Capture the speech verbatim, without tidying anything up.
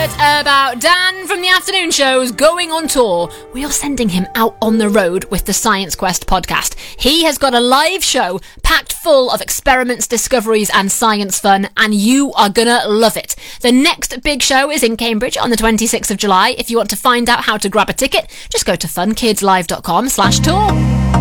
About Dan from the afternoon shows going on tour. We are sending him out on the road with the Science Quest podcast. He has got a live show packed full of experiments, discoveries and science fun, and you are gonna love it. The next big show is in Cambridge on the twenty-sixth of July. If you want to find out how to grab a ticket, just go to funkidslive.com slash tour.